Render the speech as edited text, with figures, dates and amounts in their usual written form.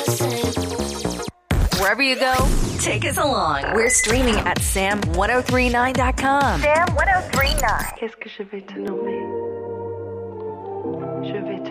Wherever you go, take us along. We're streaming at sam1039.com. Sam1039. Qu'est-ce que je vais te nommer? Je vais